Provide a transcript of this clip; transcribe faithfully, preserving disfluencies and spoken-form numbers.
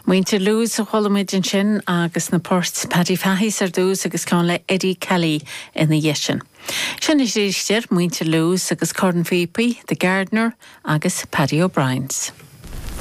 Muinte lús a cholamid sin agus na port Paddy Fahis ar dús agus cáin le Eddie Kelly in the Yeshin. Sin is ríistir muinte lús agus Cordan Fipi, the Gardener agus Paddy O'Brien's.